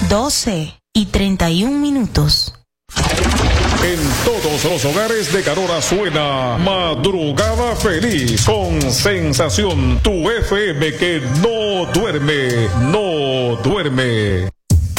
12:31. En todos los hogares de Carora suena Madrugada Feliz con Sensación, tu FM que no duerme, no duerme.